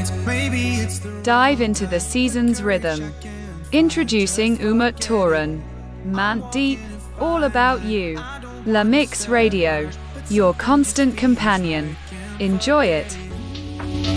Dive into the season's rhythm. Introducing Umut Toran. Mant Deep, all about you. La Mix Radio, your constant companion. Enjoy it.